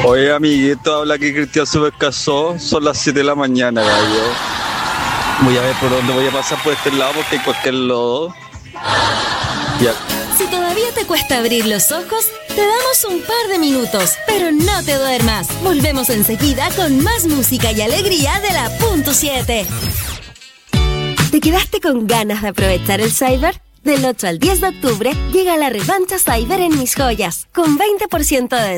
Oye, amiguito, habla que Cristian se me casó. Son las 7 de la mañana, gallo. Voy a ver por dónde voy a pasar por este lado porque hay cualquier lodo. Ya. Si todavía te cuesta abrir los ojos, te damos un par de minutos, pero no te duermas. Volvemos enseguida con más música y alegría de la Punto 7. ¿Te quedaste con ganas de aprovechar el Cyber? Del 8 al 10 de octubre llega la revancha Cyber en Mis Joyas, con 20% de